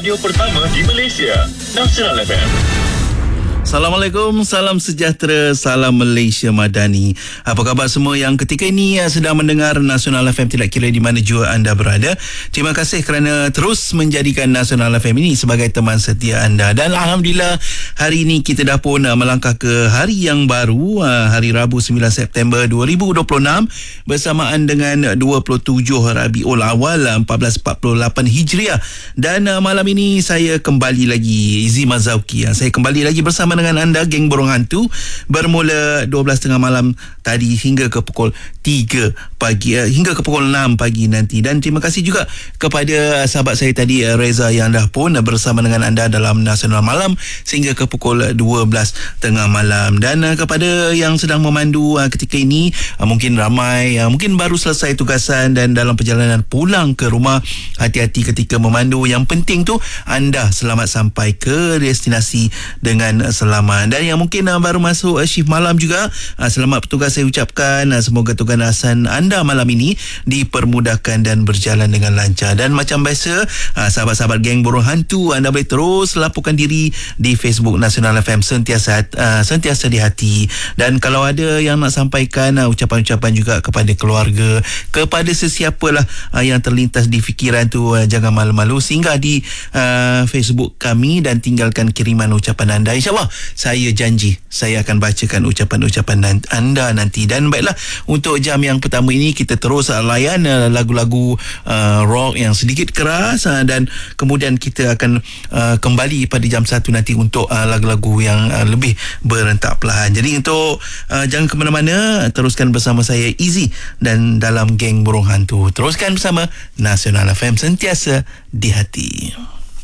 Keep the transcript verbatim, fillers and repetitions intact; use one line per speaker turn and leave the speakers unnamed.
radio pertama di Malaysia, Nasional F M.
Assalamualaikum, salam sejahtera, salam Malaysia Madani. Apa khabar semua yang ketika ini sedang mendengar Nasional F M tidak kira di mana jua anda berada. Terima kasih kerana terus menjadikan Nasional F M ini sebagai teman setia anda. Dan Alhamdulillah, hari ini kita dah pun melangkah ke hari yang baru, hari Rabu sembilan September dua ribu dua puluh enam, bersamaan dengan dua puluh tujuh Rabiul Awal seribu empat ratus empat puluh lapan Hijriah. Dan malam ini saya kembali lagi, Izzy Mazauki. Saya kembali lagi bersama dengan anda, geng Burung Hantu, bermula dua belas tiga puluh malam tadi hingga ke pukul tiga pagi, uh, hingga ke pukul enam pagi nanti. Dan terima kasih juga kepada sahabat saya tadi, uh, Reza, yang dah pun uh, bersama dengan anda dalam Nasional Malam sehingga ke pukul dua belas tengah malam. Dan uh, kepada yang sedang memandu uh, ketika ini, uh, mungkin ramai, uh, mungkin baru selesai tugasan dan dalam perjalanan pulang ke rumah, hati-hati ketika memandu. Yang penting tu anda selamat sampai ke destinasi dengan uh, selamat. Dan yang mungkin uh, baru masuk uh, shift malam juga, uh, selamat bertugas saya ucapkan. uh, Semoga tugasan anda malam ini dipermudahkan dan berjalan dengan lancar. Dan macam biasa, uh, sahabat-sahabat geng Burung Hantu, anda boleh terus laporkan diri di Facebook Nasional F M, sentiasa uh, sentiasa di hati. Dan kalau ada yang nak sampaikan uh, ucapan-ucapan juga kepada keluarga, kepada sesiapalah uh, yang terlintas di fikiran tu, uh, jangan malu-malu, singgah di uh, Facebook kami dan tinggalkan kiriman ucapan anda. InsyaAllah saya janji saya akan bacakan ucapan-ucapan anda nanti. Dan baiklah, untuk jam yang pertama ini kita terus uh, layan uh, lagu-lagu uh, rock yang sedikit keras, uh, dan kemudian kita akan uh, kembali pada jam satu nanti untuk uh, lagu-lagu yang uh, lebih berentak perlahan. Jadi untuk uh, jangan ke mana-mana, teruskan bersama saya Izzy dan dalam geng Burung Hantu. Teruskan bersama Nasional F M, sentiasa di hati.